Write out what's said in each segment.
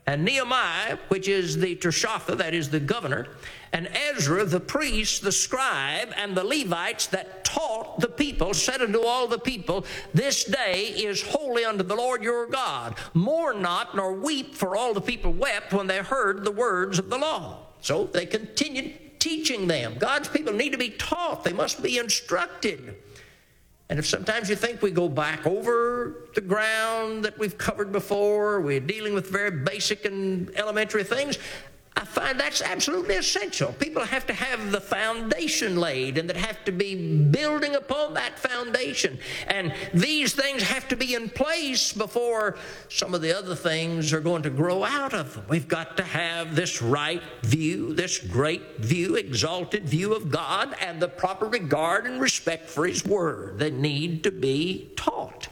And Nehemiah, which is the Tershatha, that is the governor, and Ezra, the priest, the scribe, and the Levites that taught the people, said unto all the people, This day is holy unto the Lord your God. Mourn not nor weep, for all the people wept when they heard the words of the law. So they continued teaching them. God's people need to be taught. They must be instructed. And if sometimes you think we go back over the ground that we've covered before, we're dealing with very basic and elementary things, I find that's absolutely essential. People have to have the foundation laid, and that have to be building upon that foundation. And these things have to be in place before some of the other things are going to grow out of them. We've got to have this right view, this great view, exalted view of God, and the proper regard and respect for His Word. They need to be taught.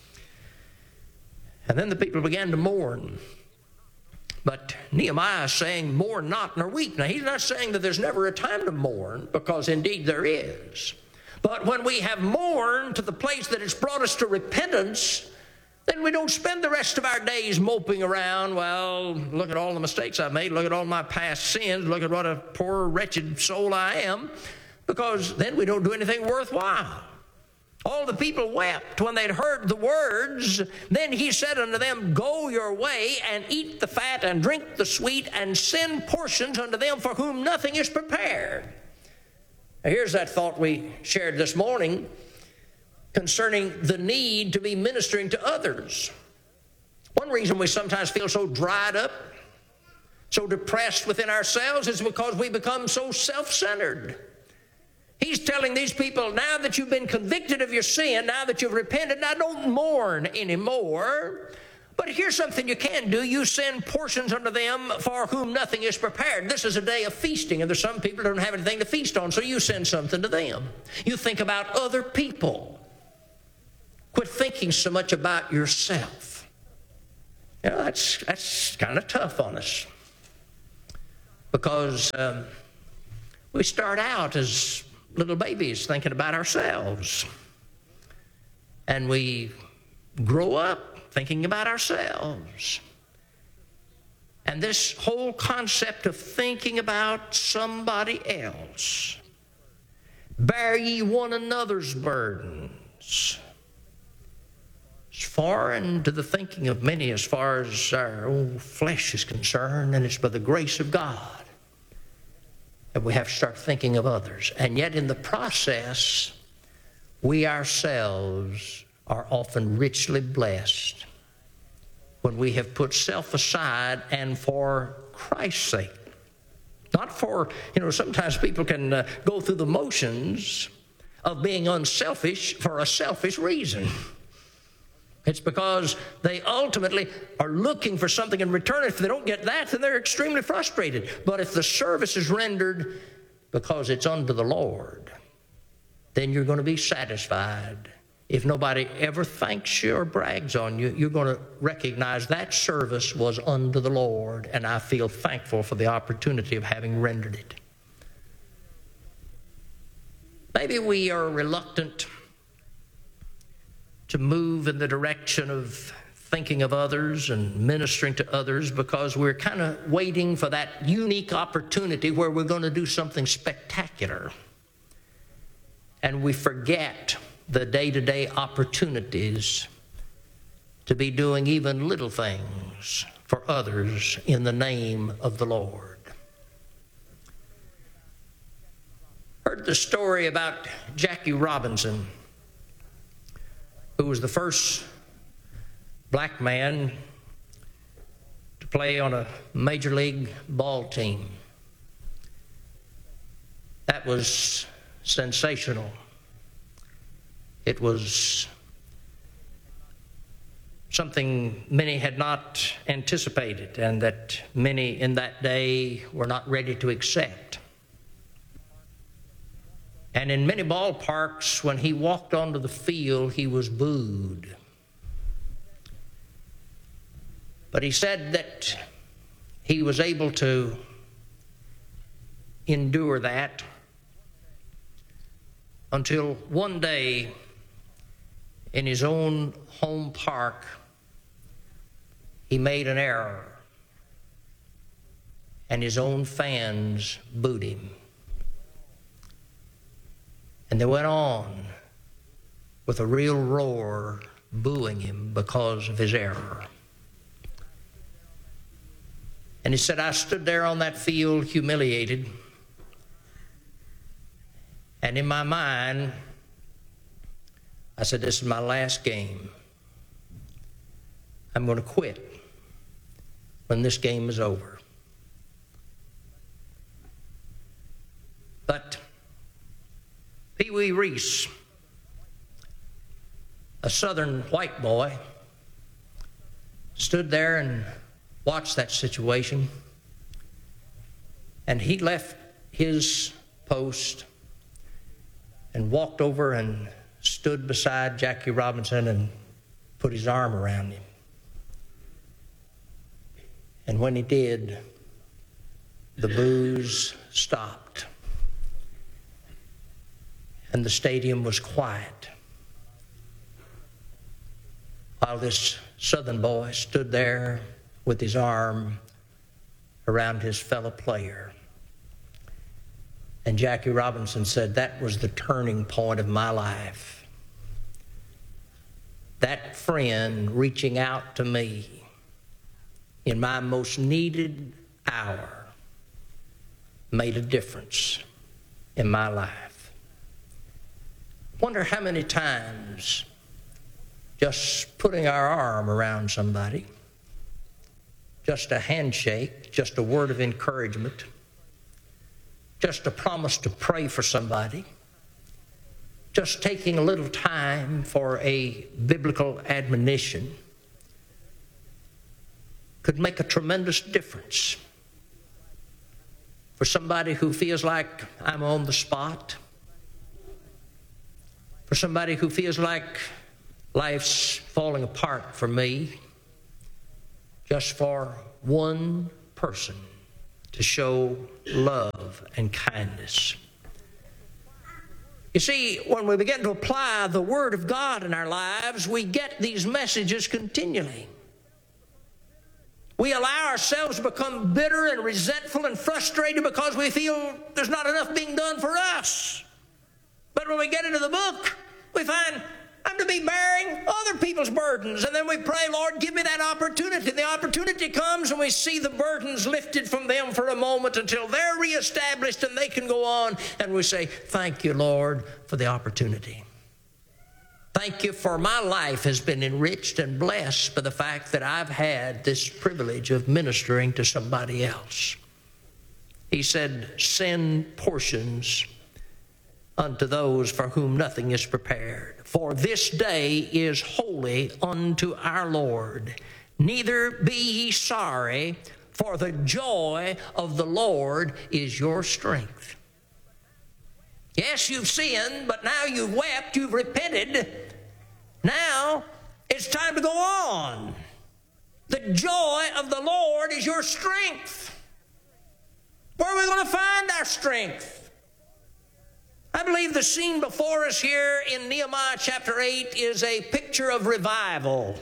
And then the people began to mourn. But Nehemiah is saying, mourn not nor weep. Now, he's not saying that there's never a time to mourn, because indeed there is. But when we have mourned to the place that it's brought us to repentance, then we don't spend the rest of our days moping around. Well, look at all the mistakes I've made. Look at all my past sins. Look at what a poor, wretched soul I am. Because then we don't do anything worthwhile. All the people wept when they'd heard the words. Then he said unto them, Go your way, and eat the fat, and drink the sweet, and send portions unto them for whom nothing is prepared. Now, here's that thought we shared this morning concerning the need to be ministering to others. One reason we sometimes feel so dried up, so depressed within ourselves, is because we become so self-centered. He's telling these people, now that you've been convicted of your sin, now that you've repented, now don't mourn anymore. But here's something you can do. You send portions unto them for whom nothing is prepared. This is a day of feasting, and there's some people who don't have anything to feast on, so you send something to them. You think about other people. Quit thinking so much about yourself. You know, that's kind of tough on us. Because we start out as little babies thinking about ourselves. And we grow up thinking about ourselves. And this whole concept of thinking about somebody else, bear ye one another's burdens, is foreign to the thinking of many as far as our own flesh is concerned, and it's by the grace of God that we have to start thinking of others. And yet in the process, we ourselves are often richly blessed when we have put self aside and for Christ's sake. Not for, sometimes people can go through the motions of being unselfish for a selfish reason. It's because they ultimately are looking for something in return. If they don't get that, then they're extremely frustrated. But if the service is rendered because it's unto the Lord, then you're going to be satisfied. If nobody ever thanks you or brags on you, you're going to recognize that service was unto the Lord, and I feel thankful for the opportunity of having rendered it. Maybe we are reluctant to move in the direction of thinking of others and ministering to others because we're kind of waiting for that unique opportunity where we're going to do something spectacular. And we forget the day-to-day opportunities to be doing even little things for others in the name of the Lord. Heard the story about Jackie Robinson, who was the first black man to play on a major league ball team. That was sensational. It was something many had not anticipated and that many in that day were not ready to accept. And in many ballparks, when he walked onto the field, he was booed. But he said that he was able to endure that until one day in his own home park, he made an error. and his own fans booed him. And they went on with a real roar booing him because of his error. And he said, I stood there on that field humiliated, and in my mind, I said, this is my last game. I'm going to quit when this game is over. But Pee Wee Reese, a southern white boy, stood there and watched that situation, and he left his post and walked over and stood beside Jackie Robinson and put his arm around him. And when he did, the boos stopped, and the stadium was quiet, while this southern boy stood there with his arm around his fellow player. And Jackie Robinson said, that was the turning point of my life. That friend reaching out to me in my most needed hour made a difference in my life. Wonder how many times just putting our arm around somebody, just a handshake, just a word of encouragement, just a promise to pray for somebody, just taking a little time for a biblical admonition could make a tremendous difference for somebody who feels like I'm on the spot, for somebody who feels like life's falling apart for me, just for one person to show love and kindness. You see, when we begin to apply the Word of God in our lives, we get these messages continually. We allow ourselves to become bitter and resentful and frustrated because we feel there's not enough being done for us. But when we get into the book, we find I'm to be bearing other people's burdens. And then we pray, Lord, give me that opportunity. The opportunity comes and we see the burdens lifted from them for a moment until they're reestablished and they can go on. And we say, thank you, Lord, for the opportunity. Thank you for my life has been enriched and blessed by the fact that I've had this privilege of ministering to somebody else. He said, send portions unto those for whom nothing is prepared. For this day is holy unto our Lord. Neither be ye sorry, for the joy of the Lord is your strength. Yes, you've sinned, but now you've wept, you've repented. Now it's time to go on. The joy of the Lord is your strength. Where are we going to find our strength? I believe the scene before us here in Nehemiah chapter 8 is a picture of revival.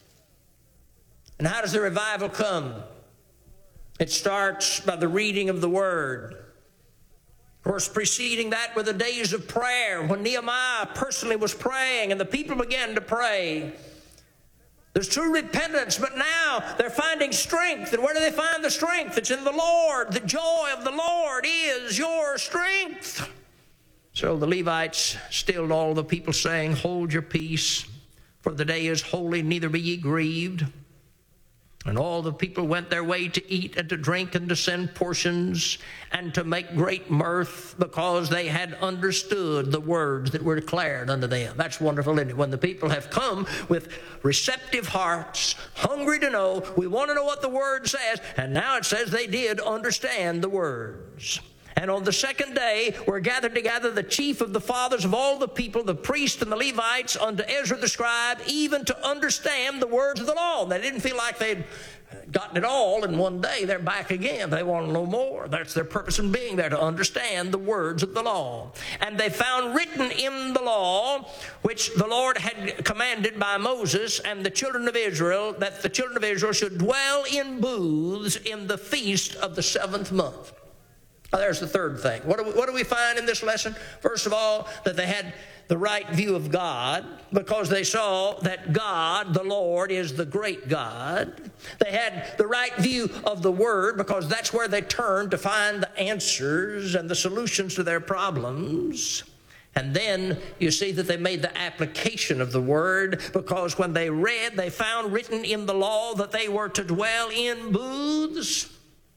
And how does the revival come? It starts by the reading of the Word. Of course, preceding that were the days of prayer when Nehemiah personally was praying and the people began to pray. There's true repentance, but now they're finding strength. And where do they find the strength? It's in the Lord. The joy of the Lord is your strength. So the Levites stilled all the people, saying, hold your peace, for the day is holy, neither be ye grieved. And all the people went their way to eat and to drink and to send portions and to make great mirth, because they had understood the words that were declared unto them. That's wonderful, isn't it? When the people have come with receptive hearts, hungry to know, we want to know what the Word says, and now it says they did understand the words. And on the second day were gathered together the chief of the fathers of all the people, the priests and the Levites, unto Ezra the scribe, even to understand the words of the law. And they didn't feel like they'd gotten it all in one day, they're back again. They want to know more. That's their purpose in being there, to understand the words of the law. And they found written in the law, which the Lord had commanded by Moses and the children of Israel, that the children of Israel should dwell in booths in the feast of the 7th month. Now, there's the third thing. What do we find in this lesson? First of all, that they had the right view of God, because they saw that God, the Lord, is the great God. They had the right view of the Word, because that's where they turned to find the answers and the solutions to their problems. And then you see that they made the application of the Word, because when they read, they found written in the law that they were to dwell in booths.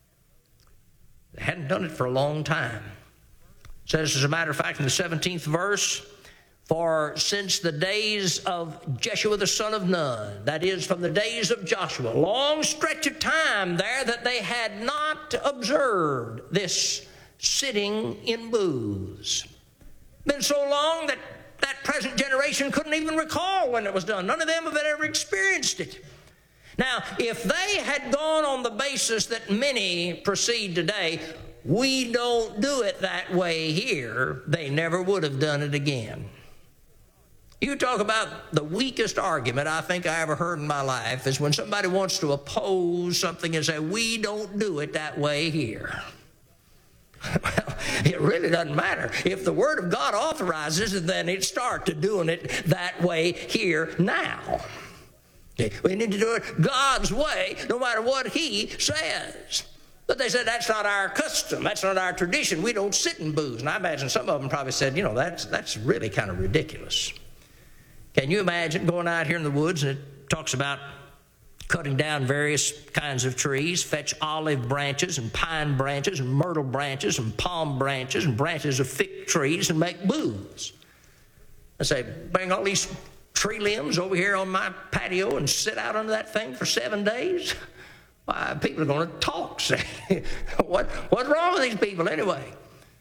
They hadn't done it for a long time. It says, as a matter of fact, in the 17th verse, for since the days of Jeshua the son of Nun, that is, from the days of Joshua, a long stretch of time there that they had not observed this sitting in booths. Been so long that that present generation couldn't even recall when it was done. None of them have ever experienced it. Now, if they had gone on the basis that many proceed today, we don't do it that way here, they never would have done it again. You talk about the weakest argument I think I ever heard in my life is when somebody wants to oppose something and say, we don't do it that way here. Well, it really doesn't matter. If the Word of God authorizes it, then it start to doing it that way here now. We need to do it God's way, no matter what He says. But they said, that's not our custom. That's not our tradition. We don't sit in booths. And I imagine some of them probably said, that's really kind of ridiculous. Can you imagine going out here in the woods, and it talks about cutting down various kinds of trees, fetch olive branches and pine branches and myrtle branches and palm branches and branches of fig trees and make booths. I say, bring all these tree limbs over here on my patio and sit out under that thing for 7 days? Why, people are going to talk. Say, what's wrong with these people anyway?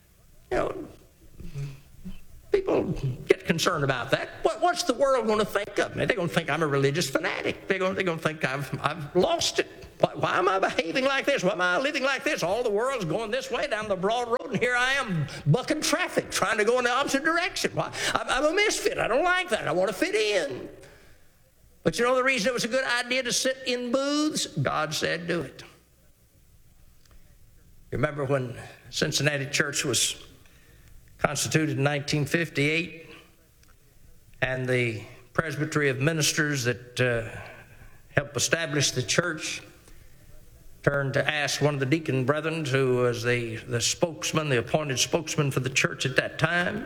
People get concerned about that. What's the world going to think of me? They're going to think I'm a religious fanatic. They're going to think I've lost it. Why am I behaving like this? Why am I living like this? All the world's going this way down the broad road, and here I am bucking traffic, trying to go in the opposite direction. Why? I'm a misfit. I don't like that. I want to fit in. But the reason it was a good idea to sit in booths? God said do it. You remember when Cincinnati Church was constituted in 1958, and the Presbytery of Ministers that helped establish the church turned to ask one of the deacon brethren, who was the spokesman, the appointed spokesman for the church at that time,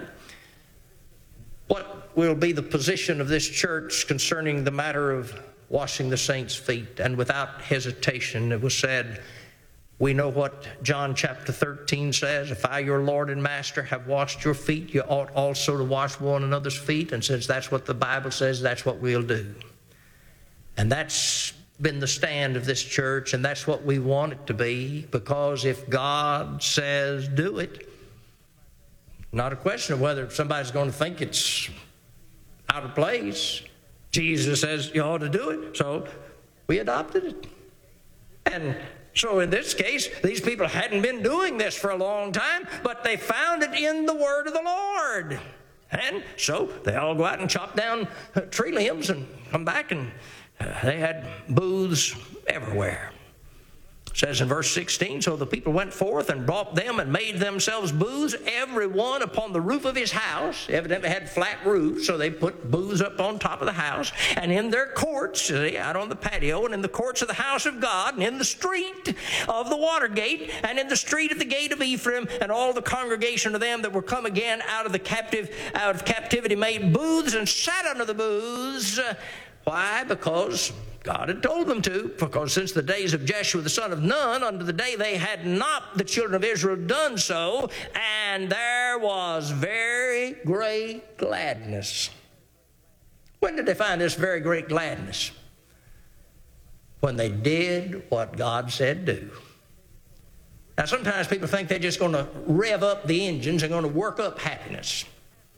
what will be the position of this church concerning the matter of washing the saints' feet? And without hesitation, it was said, we know what John chapter 13 says. If I, your Lord and Master, have washed your feet, you ought also to wash one another's feet. And since that's what the Bible says, that's what we'll do. And that's been the stand of this church, and that's what we want it to be, because if God says do it, not a question of whether somebody's going to think it's out of place. Jesus says you ought to do it, so we adopted it. And so in this case, these people hadn't been doing this for a long time, but they found it in the word of the Lord. And so they all go out and chop down tree limbs and come back, and they had booths everywhere. It says in verse 16, so the people went forth and brought them and made themselves booths, every one upon the roof of his house. Evidently had flat roofs, so they put booths up on top of the house. And in their courts, out on the patio, and in the courts of the house of God, and in the street of the water gate, and in the street of the gate of Ephraim, and all the congregation of them that were come again out of captivity made booths and sat under the booths. Why? Because God had told them to. Because since the days of Jeshua the son of Nun, unto the day they had not the children of Israel done so, and there was very great gladness. When did they find this very great gladness? When they did what God said do. Now sometimes people think they're just going to rev up the engines and going to work up happiness.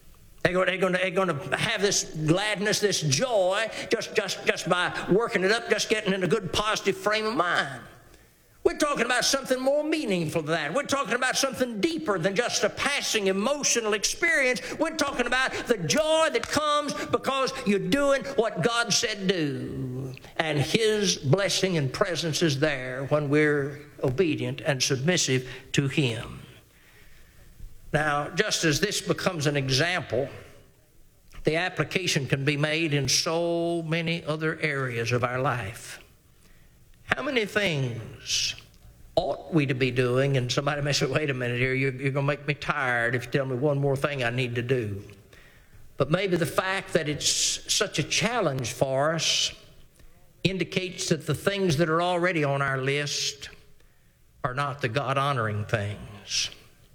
They're going to have this gladness, this joy, just by working it up, just getting in a good positive frame of mind. We're talking about something more meaningful than that. We're talking about something deeper than just a passing emotional experience. We're talking about the joy that comes because you're doing what God said do. And His blessing and presence is there when we're obedient and submissive to Him. Now, just as this becomes an example, the application can be made in so many other areas of our life. How many things ought we to be doing? And somebody may say, wait a minute here, you're going to make me tired if you tell me one more thing I need to do. But maybe the fact that it's such a challenge for us indicates that the things that are already on our list are not the God-honoring things.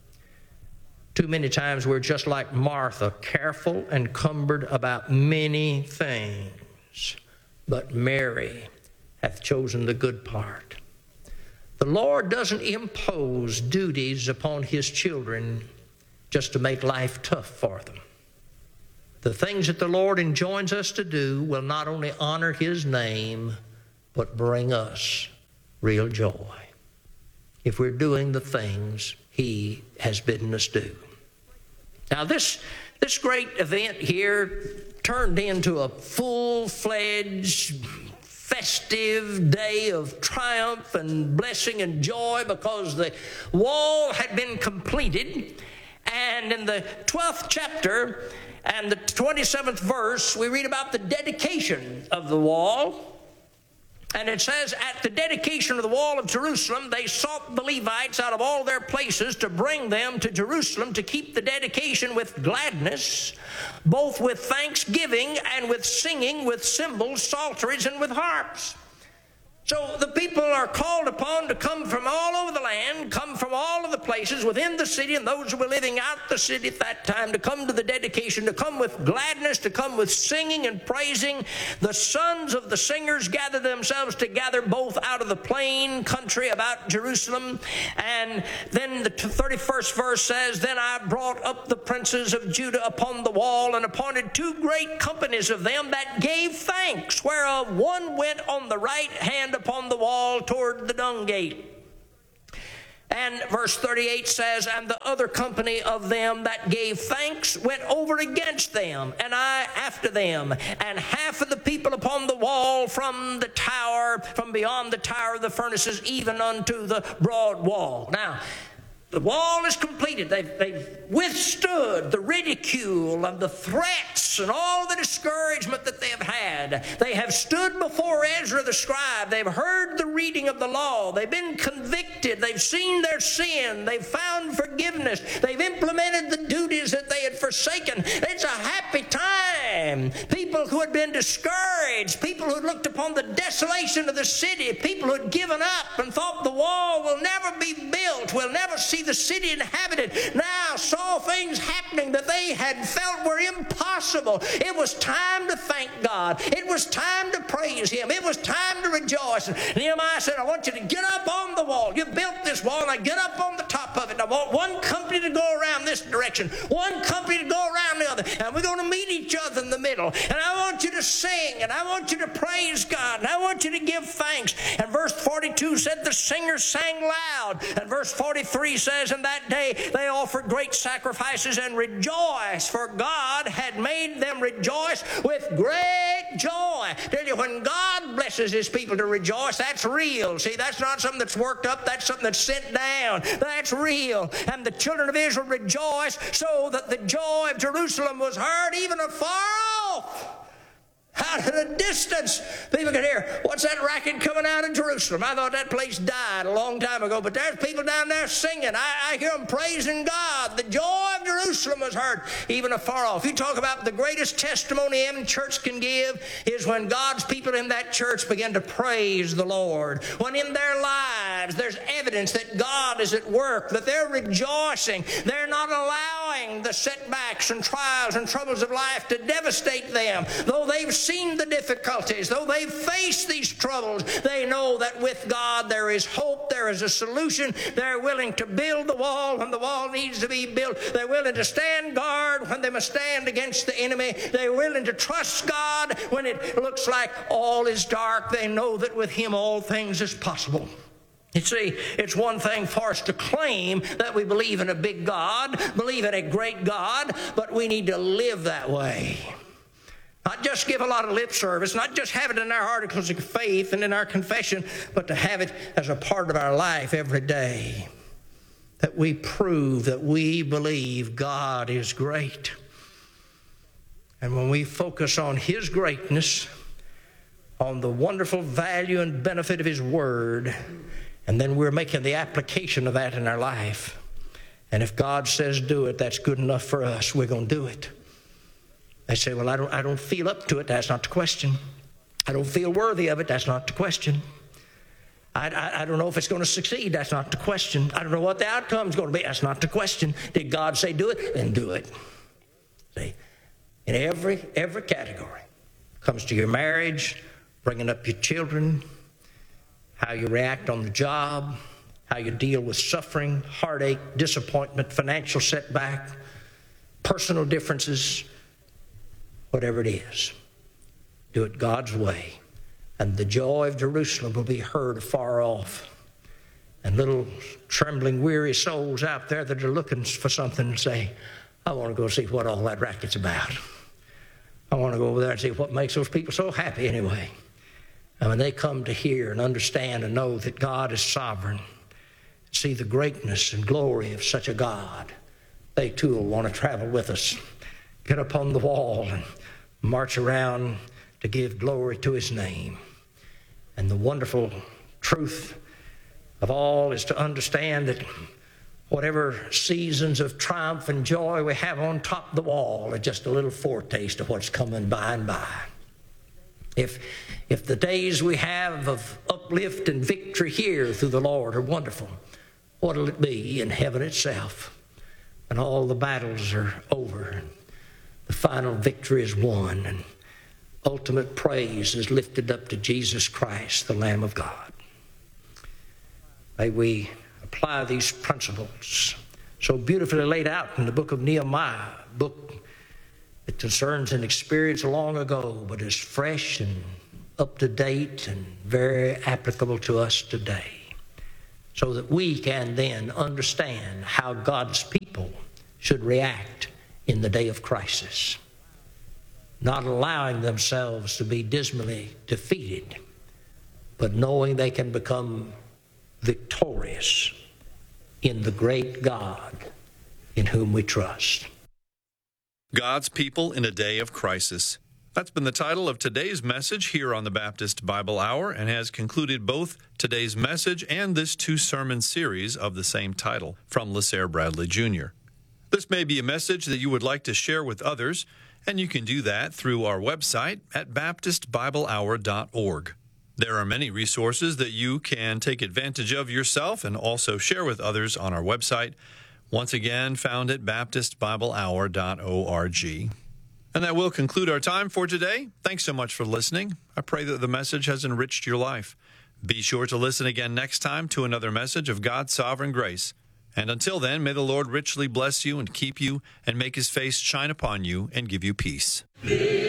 Too many times we're just like Martha, careful and cumbered about many things. But Mary hath chosen the good part. The Lord doesn't impose duties upon His children just to make life tough for them. The things that the Lord enjoins us to do will not only honor His name, but bring us real joy if we're doing the things He has bidden us do. Now this great event here turned into a full-fledged festive day of triumph and blessing and joy because the wall had been completed. And in the 12th chapter and the 27th verse, we read about the dedication of the wall. And it says, at the dedication of the wall of Jerusalem, they sought the Levites out of all their places to bring them to Jerusalem to keep the dedication with gladness, both with thanksgiving and with singing, with cymbals, psalteries, and with harps. So the people are called upon to come from all over the land, come from all of the places within the city, and those who were living out the city at that time, to come to the dedication, to come with gladness, to come with singing and praising. The sons of the singers gathered themselves together both out of the plain country about Jerusalem. And then the 31st verse says, then I brought up the princes of Judah upon the wall, and appointed 2 great companies of them that gave thanks, whereof one went on the right hand upon the wall toward the dung gate. And verse 38 says, and the other company of them that gave thanks went over against them, and I after them. And half of the people upon the wall from the tower, from beyond the tower of the furnaces, even unto the broad wall. Now, the wall is completed. They've withstood the ridicule and the threats and all the discouragement that they have had. They have stood before Ezra the scribe. They've heard the reading of the law. They've been convicted. They've seen their sin. They've found forgiveness. They've implemented the duties that they had forsaken. It's a happy time. People who had been discouraged, people who had looked upon the desolation of the city, people who had given up and thought the wall will never be built, we'll never see the city inhabited, now saw things happening that they had felt were impossible. It was time to thank God. It was time to praise Him. It was time to rejoice. And Nehemiah said, I want you to get up on the wall. You built this wall, and I get up on the top of it. And I want one company to go around this direction, one company to go around the other, and we're going to meet each other in the middle. And I want you to sing, and I want you to praise God, and I want you to give thanks. And verse 42 said the singers sang loud. And verse 43 says, in that day they offered great sacrifices and rejoiced, for God had made them rejoice with great joy. Tell you, when God blesses His people to rejoice, that's real. See, that's not something that's worked up. That's something that's sent down. That's real. And the children of Israel rejoiced, so that the joy of Jerusalem was heard even afar off. Out at a distance, people could hear, what's that racket coming out of Jerusalem? I thought that place died a long time ago, but there's people down there singing. I hear them praising God. The joy of Jerusalem was heard even afar off. You talk about the greatest testimony any church can give is when God's people in that church begin to praise the Lord. When in their lives there's evidence that God is at work, that they're rejoicing. They're not allowing allowing the setbacks and trials and troubles of life to devastate them, though they've seen the difficulties, though they've faced these troubles, they know that with God there is hope, there is a solution. They're willing to build the wall when the wall needs to be built. They're willing to stand guard when they must stand against the enemy. They're willing to trust God when it looks like all is dark. They know that with Him all things is possible. You see, it's one thing for us to claim that we believe in a big God, believe in a great God, but we need to live that way. Not just give a lot of lip service, not just have it in our articles of faith and in our confession, but to have it as a part of our life every day. That we prove that we believe God is great. And when we focus on His greatness, on the wonderful value and benefit of His Word, and then we're making the application of that in our life. And if God says do it, that's good enough for us. We're going to do it. They say, well, I don't feel up to it. That's not the question. I don't feel worthy of it. That's not the question. I don't know if it's going to succeed. That's not the question. I don't know what the outcome is going to be. That's not the question. Did God say do it? Then do it. See, in every category. Comes to your marriage, bringing up your children, how you react on the job, how you deal with suffering, heartache, disappointment, financial setback, personal differences, whatever it is. Do it God's way, and the joy of Jerusalem will be heard afar off. And little trembling, weary souls out there that are looking for something to say, I want to go see what all that racket's about. I want to go over there and see what makes those people so happy anyway. And when they come to hear and understand and know that God is sovereign, see the greatness and glory of such a God, they too will want to travel with us, get up on the wall and march around to give glory to His name. And the wonderful truth of all is to understand that whatever seasons of triumph and joy we have on top of the wall are just a little foretaste of what's coming by and by. If the days we have of uplift and victory here through the Lord are wonderful, what will it be in heaven itself when all the battles are over and the final victory is won and ultimate praise is lifted up to Jesus Christ, the Lamb of God? May we apply these principles so beautifully laid out in the book of Nehemiah, a book that concerns an experience long ago, but is fresh and up to date and very applicable to us today, so that we can then understand how God's people should react in the day of crisis, not allowing themselves to be dismally defeated, but knowing they can become victorious in the great God in whom we trust. God's people in a day of crisis. That's been the title of today's message here on the Baptist Bible Hour, and has concluded both today's message and this two-sermon series of the same title from LaSair Bradley Jr. This may be a message that you would like to share with others, and you can do that through our website at baptistbiblehour.org. There are many resources that you can take advantage of yourself and also share with others on our website, once again found at baptistbiblehour.org. And that will conclude our time for today. Thanks so much for listening. I pray that the message has enriched your life. Be sure to listen again next time to another message of God's sovereign grace. And until then, may the Lord richly bless you and keep you and make His face shine upon you and give you peace.